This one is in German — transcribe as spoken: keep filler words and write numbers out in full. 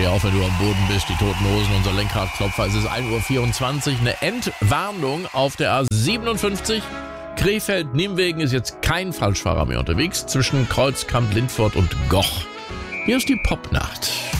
steh auf, wenn du am Boden bist. Die Toten Hosen, unser Lenkradklopfer. Es ist ein Uhr vierundzwanzig. Eine Entwarnung auf der A siebenundfünfzig. Krefeld-Nimwegen ist jetzt kein Falschfahrer mehr unterwegs. Zwischen Kreuzkamp, Lindfort und Goch. Hier ist die Popnacht.